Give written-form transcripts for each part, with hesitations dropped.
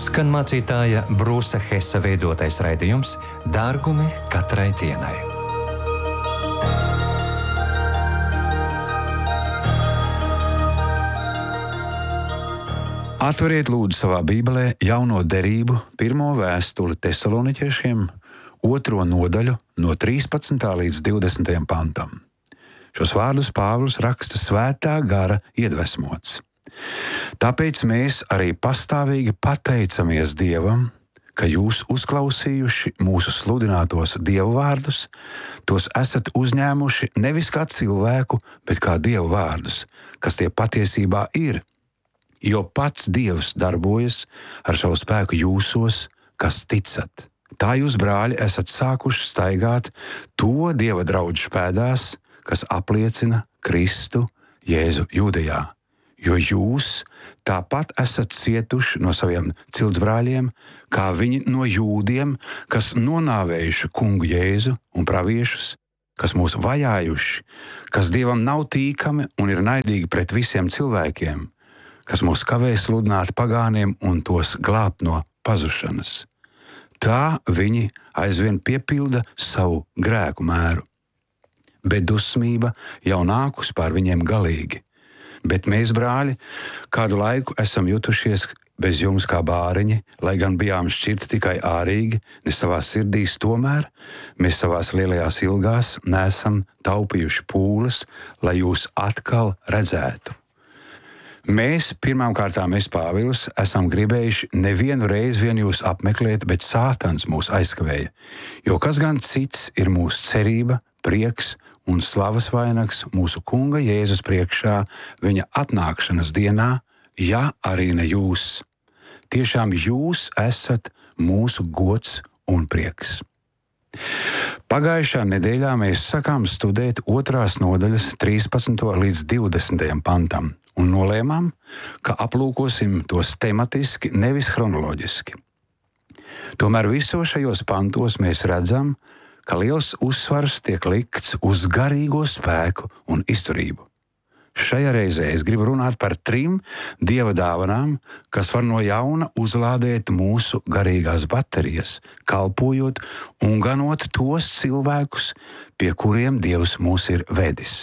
Skan mācītāja Brūsa Hesa veidotais raidījums Dārgumi katrai dienai. Atveriet lūdzu savā bībelē Jauno derību, 1. vēstuli Tesaloniķiešiem, 2. nodaļu no 13. līdz 20. pantam. Šos vārdus Pāvils raksta svētā gara iedvesmots. Tāpēc mēs arī pastāvīgi pateicamies Dievam, ka jūs uzklausījuši mūsu sludinātos Dievu vārdus, tos esat uzņēmuši nevis kā cilvēku, bet kā Dievu vārdus, kas tie patiesībā ir. Jo pats Dievs darbojas ar savu spēku jūsos, kas ticat. Tā jūs, brāļi, esat sākuši staigāt to Dieva draudžu pēdās, kas apliecina Kristu Jēzu Jūdejā. Jo jūs tāpat esat cietuši no saviem ciltsbrāļiem, kā viņi no jūdiem, kas nonāvējuši kungu Jēzu un praviešus, kas mūs vajājuši, kas Dievam nav tīkami un ir naidīgi pret visiem cilvēkiem, kas mūs kavē sludināt pagāniem un tos glābt no pazušanas. Tā viņi aizvien piepilda savu grēku mēru. Bet dusmība jau nākus pār viņiem galīgi. Bet mēs, brāļi, kādu laiku esam jutušies bez jums kā bāriņi, lai gan bijām šķirti tikai ārīgi, ne savās sirdīs, tomēr mēs savās lielajās ilgās neesam taupījuši pūles, lai jūs atkal redzētu. Mēs, pirmām kārtām, Pāvils, esam gribējuši nevienu reizi vien jūs apmeklēt, bet Sātans mūs aizkavēja. Jo kas gan cits ir mūsu cerība, prieks un slavas vainags mūsu kunga Jēzus priekšā viņa atnākšanas dienā, ja arī ne jūs. Tiešām jūs esat mūsu gods un prieks. Pagājušā nedēļā mēs sākām studēt 2. nodaļas 13. līdz 20. pantam un nolēmām, ka aplūkosim tos tematiski, nevis chronoloģiski. Tomēr visos šajos pantos mēs redzam, ka liels uzsvars tiek likts uz garīgo spēku un izturību. Šajā reizē es gribu runāt par 3 Dieva dāvanām, kas var no jauna uzlādēt mūsu garīgās baterijas, kalpojot un ganot tos cilvēkus, pie kuriem Dievs mūs ir vedis.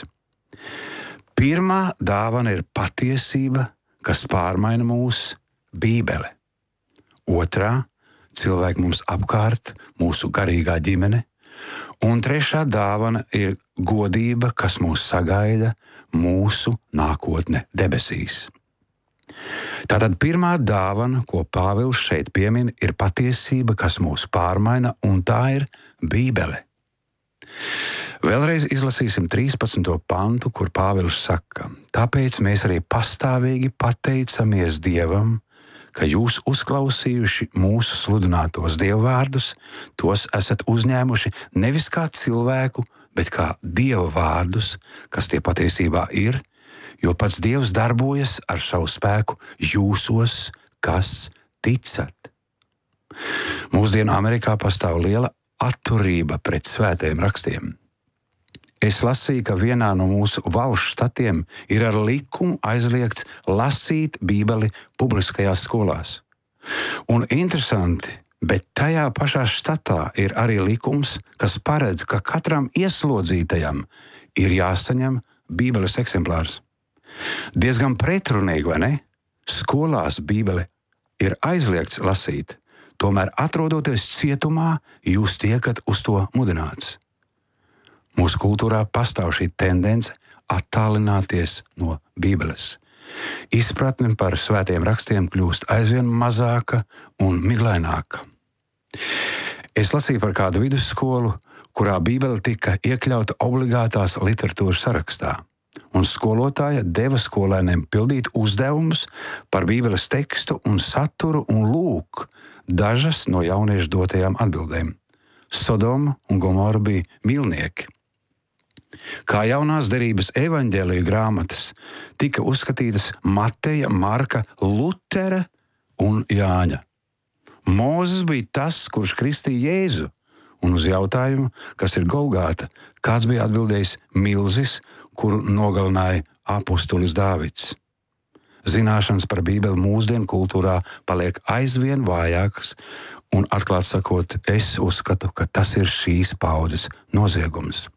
Pirmā dāvana ir patiesība, kas pārmaina mūsu Bībele. Otrā - cilvēki mums apkārt, mūsu garīgā ģimene. Un trešā dāvana ir godība, kas mūs sagaida, mūsu nākotne debesīs. Tātad pirmā dāvana, ko Pāvils šeit piemin, ir patiesība, kas mūs pārmaina, un tā ir Bībele. Vēlreiz izlasīsim 13. pantu, kur Pāvils saka: tāpēc mēs arī pastāvīgi pateicamies Dievam, ka jūs uzklausījuši mūsu sludinātos Dieva vārdus, tos esat uzņēmuši nevis kā cilvēku, bet kā Dieva vārdus, kas tie patiesībā ir, jo pats Dievs darbojas ar savu spēku jūsos, kas ticat. Mūsdienu Amerikā pastāv liela atturība pret svētajiem rakstiem. Es lasīju, ka vienā no mūsu valsts štatiem ir ar likumu aizliegts lasīt Bībeli publiskajās skolās. Un interesanti, bet tajā pašā štatā ir arī likums, kas paredz, ka katram ieslodzītajam ir jāsaņem Bībeles eksemplārs. Diezgan pretrunīgi, vai ne? Skolās Bībeli ir aizliegts lasīt, tomēr atrodoties cietumā, jūs tiekat uz to mudināts. Mūsu kultūrā pastāv šī tendence attālināties no Bībeles. Izpratne par svētiem rakstiem kļūst aizvien mazāka un miglaināka. Es lasīju par kādu vidusskolu, kurā Bībele tika iekļauta obligātās literatūras sarakstā, un skolotāja deva skolēniem pildīt uzdevumus par Bībeles tekstu un saturu, un lūk, dažas no jauniešu dotajām atbildēm. Sodoma un Gomora bija mīlnieki. Kā jaunās derības evaņģēliju grāmatas tika uzskatītas Mateja, Marka, Lutera un Jāņa. Mūzes bija tas, kurš kristīja Jēzu, un uz jautājumu, kas ir Golgāta, kāds bija atbildējis milzis, kuru nogalināja apustulis Dāvids. zināšanas par Bībeli mūsdienu kultūrā paliek aizvien vājākas, un atklāt sakot, es uzskatu, ka tas ir šīs paudzes noziegums.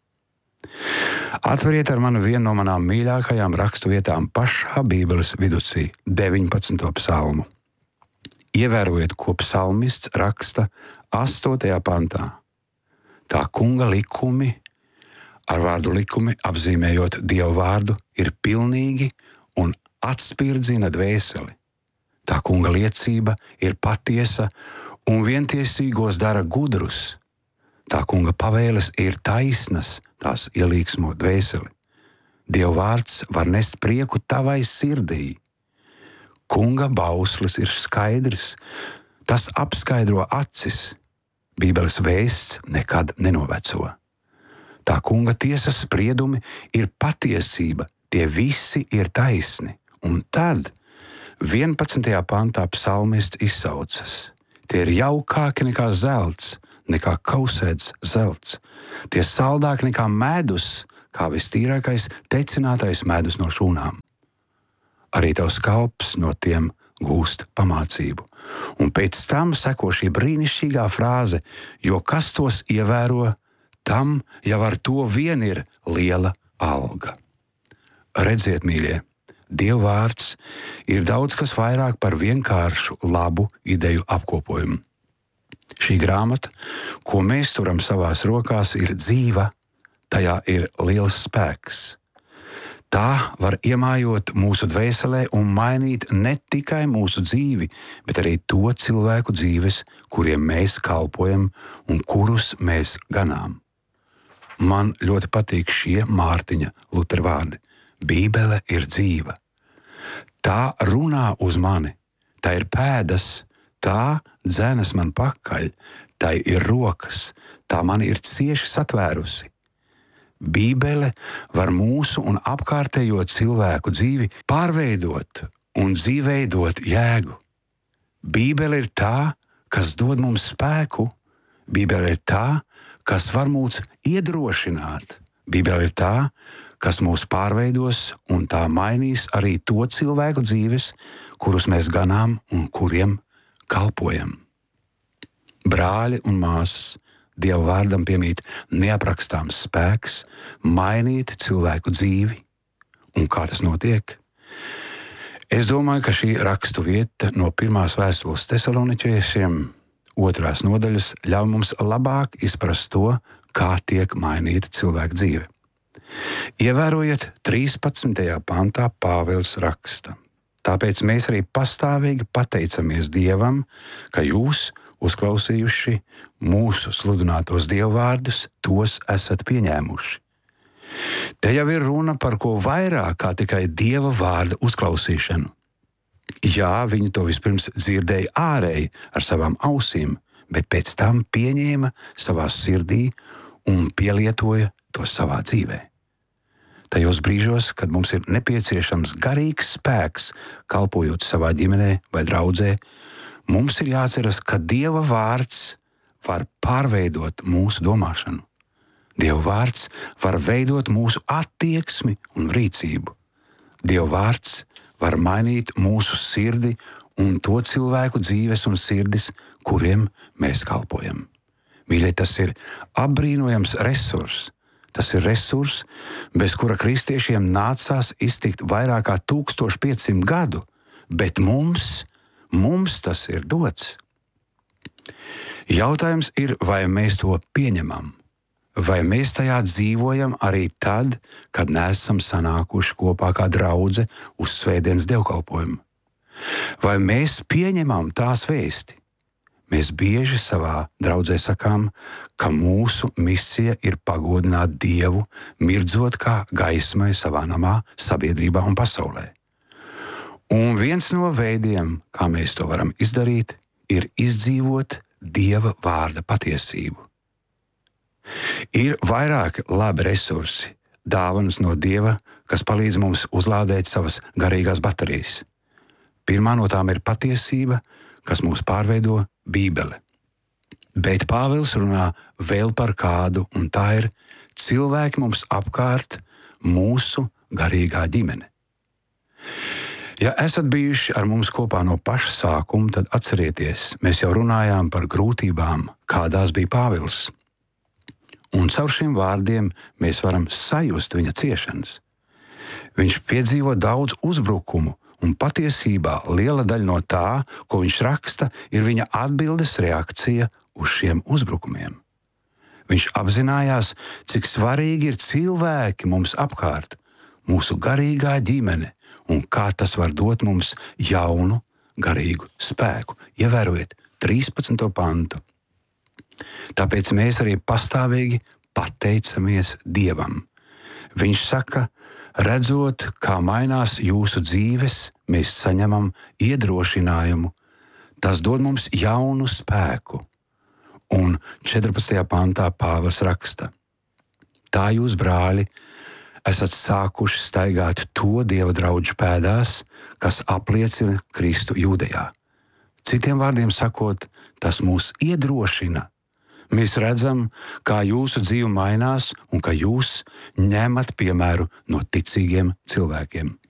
Atveriet ar mani vienu no manām mīļākajām raksturvietām pašā Bībeles viducī, 19. psalmu. Ievērojiet, ko psalmists raksta 8. pantā. Tā kunga likumi, ar vārdu likumi apzīmējot Dievu vārdu, ir pilnīgi un atspirdzina dvēseli. Tā kunga liecība ir patiesa un vientiesīgos dara gudrus. Tā kunga pavēles ir taisnas, tās ielīgsmo dvēseli. Dieva vārds var nest prieku tavai sirdī. Kunga bauslis ir skaidrs, tas apskaidro acis. Bībeles vēsts nekad nenoveco. Tā kunga tiesas spriedumi ir patiesība, tie visi ir taisni. Un tad 11. pantā psalmists izsaucas. Tie ir jaukāki nekā zelts, nekā kausēts zelts. Tie saldāki nekā medus, kā vistīrākais tecinātais medus no šūnām. Arī tavs kalps no tiem gūst pamācību. Un pēc tam seko šī brīnišķīgā frāze, jo kas tos ievēro, tam jau ar to vien ir liela alga. Redziet, mīļie, Dieva vārds ir daudz kas vairāk par vienkāršu labu ideju apkopojumu. Šī grāmata, ko mēs turam savās rokās, ir dzīva, tajā ir liels spēks. Tā var iemājot mūsu dvēselē un mainīt ne tikai mūsu dzīvi, bet arī to cilvēku dzīves, kuriem mēs kalpojam un kurus mēs ganām. Man ļoti patīk šie Mārtiņa Lutera vārdi. Bībele ir dzīva. Tā runā uz mani, tā ir pēdas, tā dzenas man pakaļ, tā ir rokas, tā mani ir cieši satvērusi. Bībele var mūsu un apkārtējo cilvēku dzīvi pārveidot un dzīveidot jēgu. Bībele ir tā, kas dod mums spēku. Bībele ir tā, kas var mūs iedrošināt. Bībele ir tā, kas mūs pārveidos un tā mainīs arī to cilvēku dzīves, kurus mēs ganām un kuriem kalpojam. Brāļi un māsas, Dieva vārdam piemīt neaprakstāms spēks mainīt cilvēku dzīvi. Un kā tas notiek? Es domāju, ka šī rakstu vieta no 1. vēstules Tesaloniķiešiem 2. nodaļas ļauj mums labāk izprast to, kā tiek mainīta cilvēka dzīve. Ievērojiet 13. pantā Pāvils raksta. Tāpēc mēs arī pastāvīgi pateicamies Dievam, ka jūs, uzklausījuši mūsu sludinātos Dieva vārdus, tos esat pieņēmuši. Te jau ir runa par ko vairāk kā tikai Dieva vārda uzklausīšanu. Jā, viņi to vispirms dzirdēja ārēji ar savām ausīm, bet pēc tam pieņēma savā sirdī un pielietoja to savā dzīvē. Tajos brīžos, kad mums ir nepieciešams garīgs spēks, kalpojot savā ģimenē vai draudzē, mums ir jāatceras, ka Dieva vārds var pārveidot mūsu domāšanu. Dieva vārds var veidot mūsu attieksmi un rīcību. Dieva vārds var mainīt mūsu sirdi un to cilvēku dzīves un sirdis, kuriem mēs kalpojam. Mīļie, tas ir apbrīnojams resurss. Tas ir resurss, bez kura kristiešiem nācās iztikt vairāk kā 1500 gadu, bet mums tas ir dots. Jautājums ir, vai mēs to pieņemam, vai mēs tajā dzīvojam arī tad, kad neesam sanākuši kopā kā draudze uz svētdienas dievkalpojumu. Vai mēs pieņemam tās vēsti? Mēs bieži savā draudzē sakām, ka mūsu misija ir pagodināt Dievu, mirdzot kā gaismai savā namā, sabiedrībā un pasaulē. Un viens no veidiem, kā mēs to varam izdarīt, ir izdzīvot Dieva vārda patiesību. Ir vairāki labi resursi, dāvanas no Dieva, kas palīdz mums uzlādēt savas garīgās baterijas. Pirmā no tām ir patiesība, kas mūs pārveido, Bībele. Bet Pāvils runā vēl par kādu, un tā ir cilvēki mums apkārt, mūsu garīgā ģimene. Ja esat bijuši ar mums kopā no paša sākuma, tad atcerieties, mēs jau runājām par grūtībām, kādās bija Pāvils. Un caur šiem vārdiem mēs varam sajust viņa ciešanas. Viņš piedzīvo daudz uzbrukumu, un patiesībā liela daļa no tā, ko viņš raksta, ir viņa atbildes reakcija uz šiem uzbrukumiem. Viņš apzinājās, cik svarīgi ir cilvēki mums apkārt, mūsu garīgā ģimene, un kā tas var dot mums jaunu, garīgu spēku. Ievērojiet 13. pantu. Tāpēc mēs arī pastāvīgi pateicamies Dievam. Viņš saka, redzot, kā mainās jūsu dzīves, mēs saņemam iedrošinājumu. Tas dod mums jaunu spēku. Un 14. pantā Pāvils raksta: tā jūs, brāļi, esat sākuši staigāt to Dieva draugu pēdās, kas apliecina Kristu Jūdejā. Citiem vārdiem sakot, tas mūs iedrošina. Mēs redzam, kā jūsu dzīve mainās un ka jūs ņemat piemēru no ticīgiem cilvēkiem.